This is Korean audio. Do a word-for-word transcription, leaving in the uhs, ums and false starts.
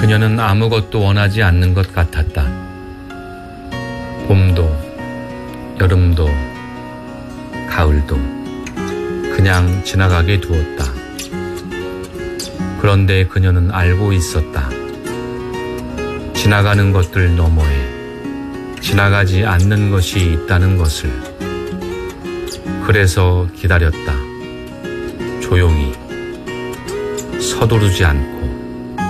그녀는 아무것도 원하지 않는 것 같았다. 봄도, 여름도, 가을도 그냥 지나가게 두었다. 그런데 그녀는 알고 있었다. 지나가는 것들 너머에 지나가지 않는 것이 있다는 것을. 그래서 기다렸다. 조용히, 서두르지 않고.